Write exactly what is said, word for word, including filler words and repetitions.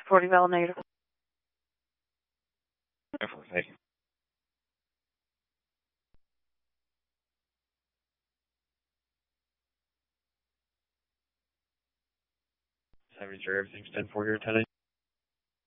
forty valid negative. Okay. Seven zero, everything's ten four here, ten eight.